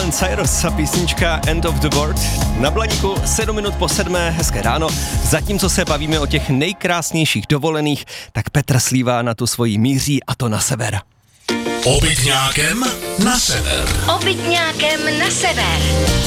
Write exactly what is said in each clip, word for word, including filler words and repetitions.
Miley Cyrus a písnička End of the World. Na Blaníku sedm minut po sedmé, hezké ráno. Zatímco se bavíme o těch nejkrásnějších dovolených, tak Petr Slíva na tu svoji míří, a to na sever. Obytňákem na sever. Obytňákem na sever.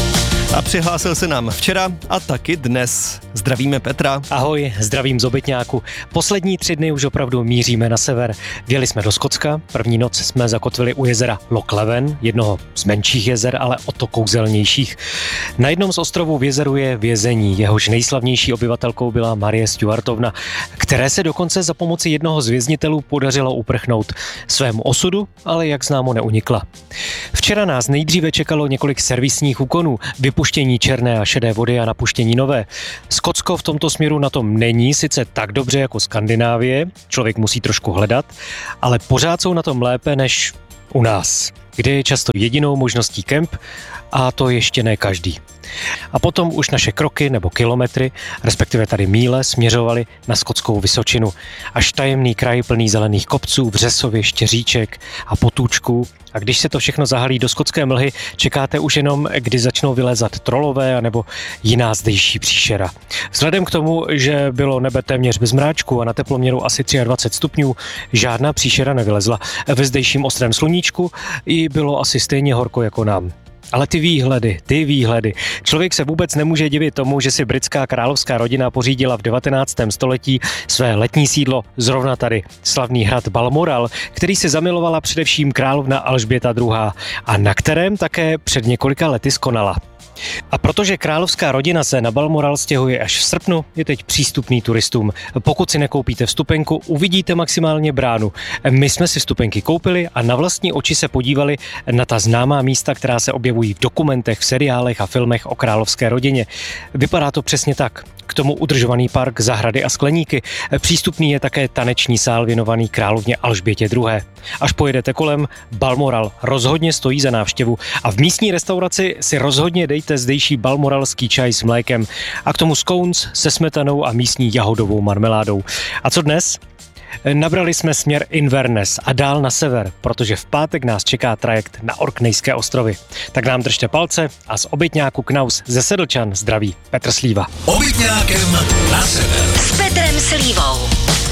A přihlásil se nám včera a taky dnes. Zdravíme Petra. Ahoj, zdravím z Obytňáku. Poslední tři dny už opravdu míříme na sever. Vjeli jsme do Skotska, první noc jsme zakotvili u jezera Loch Leven, jednoho z menších jezer, ale o to kouzelnějších. Na jednom z ostrovů v jezeru je vězení, jehož nejslavnější obyvatelkou byla Marie Stuartovna, které se dokonce za pomoci jednoho z věznitelů podařilo uprchnout svému osudu, ale jak známo neunikla. Včera nás nejdříve čekalo několik servisních úkonů, vypuštění černé a šedé vody a napuštění nové. Skotsko v tomto směru na tom není sice tak dobře jako Skandinávie, člověk musí trošku hledat, ale pořád jsou na tom lépe než u nás, kde je často jedinou možností kemp, a to ještě ne každý. A potom už naše kroky nebo kilometry, respektive tady míle, směřovaly na skotskou Vysočinu. Až tajemný kraj plný zelených kopců, vřesovišť, říček a potůčků. A když se to všechno zahalí do skotské mlhy, čekáte už jenom, kdy začnou vylézat trolové anebo jiná zdejší příšera. Vzhledem k tomu, že bylo nebe téměř bez mráčku a na teploměru asi dvacet tři stupňů, žádná příšera nevylezla. Ve zdejším ostrém sluníčku i bylo asi stejně horko jako nám. Ale ty výhledy, ty výhledy. Člověk se vůbec nemůže divit tomu, že si britská královská rodina pořídila v devatenáctém století své letní sídlo zrovna tady, slavný hrad Balmoral, který si zamilovala především královna Alžběta druhá. a na kterém také před několika lety skonala. A protože královská rodina se na Balmoral stěhuje až v srpnu, je teď přístupný turistům. Pokud si nekoupíte vstupenku, uvidíte maximálně bránu. My jsme si vstupenky koupili a na vlastní oči se podívali na ta známá místa, která se objevují v dokumentech, v seriálech a filmech o královské rodině. Vypadá to přesně tak. K tomu udržovaný park, zahrady a skleníky. Přístupný je také taneční sál věnovaný královně Alžbětě druhé. Až pojedete kolem, Balmoral rozhodně stojí za návštěvu a v místní restauraci si rozhodně dejte zdejší balmoralský čaj s mlékem a k tomu scones se smetanou a místní jahodovou marmeládou. A co dnes? Nabrali jsme směr Inverness a dál na sever, protože v pátek nás čeká trajekt na Orkneyské ostrovy. Tak nám držte palce a z Obytňáku Knaus ze Sedlčan zdraví Petr Slíva. Obytňákem na sever. S Petrem Slívou.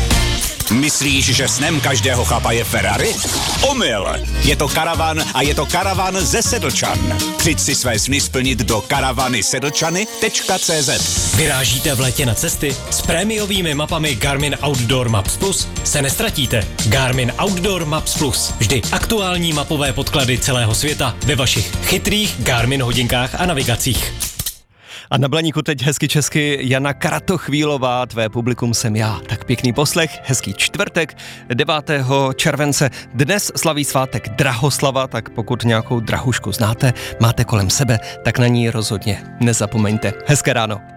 Myslíš, že snem každého chlapa je Ferrari? Omyl! Je to karavan a je to karavan ze Sedlčan. Přijď si své sny splnit do karavany sedlčany tečka cé zet. Vyrážíte v létě na cesty? S prémiovými mapami Garmin Outdoor Maps Plus se nestratíte. Garmin Outdoor Maps Plus. Vždy aktuální mapové podklady celého světa ve vašich chytrých Garmin hodinkách a navigacích. A na Blaníku teď hezky česky Jana Kratochvílová, tvé publikum jsem já. Tak pěkný poslech, hezký čtvrtek, devátého července. Dnes slaví svátek Drahoslava, tak pokud nějakou drahušku znáte, máte kolem sebe, tak na ní rozhodně nezapomeňte. Hezké ráno.